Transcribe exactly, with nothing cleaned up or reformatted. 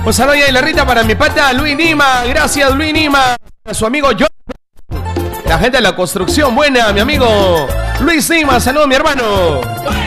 Un saludo y la Rita para mi pata Luis Nima. Gracias, Luis Nima. A su amigo John. La gente de la construcción, buena, mi amigo Luis Nima. Saludos, mi hermano.